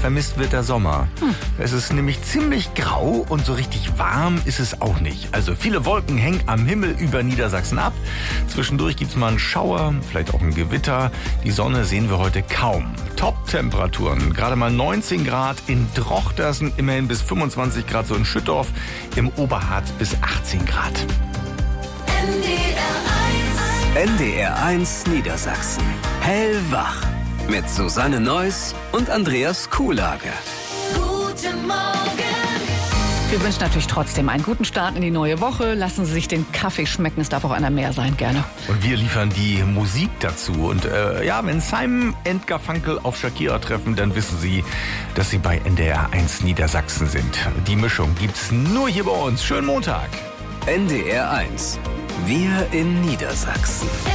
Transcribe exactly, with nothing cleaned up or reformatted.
vermisst wird der Sommer. Hm. Es ist nämlich ziemlich grau und so richtig warm ist es auch nicht. Also viele Wolken hängen am Himmel über Niedersachsen ab. Zwischendurch gibt's mal einen Schauer, vielleicht auch ein Gewitter. Die Sonne sehen wir heute kaum. Top-Temperaturen, gerade mal neunzehn Grad in Drochtersen, immerhin bis fünfundzwanzig Grad so in Schüttorf, im Oberharz bis achtzehn Grad. N D R eins Niedersachsen. Hellwach. Mit Susanne Neuss und Andreas Kuhlage. Guten Morgen. Wir wünschen natürlich trotzdem einen guten Start in die neue Woche. Lassen Sie sich den Kaffee schmecken, es darf auch einer mehr sein, gerne. Und wir liefern die Musik dazu. Und äh, ja, wenn Simon und Garfunkel auf Shakira treffen, dann wissen Sie, dass Sie bei N D R eins Niedersachsen sind. Die Mischung gibt's nur hier bei uns. Schönen Montag. N D R eins. Wir in Niedersachsen.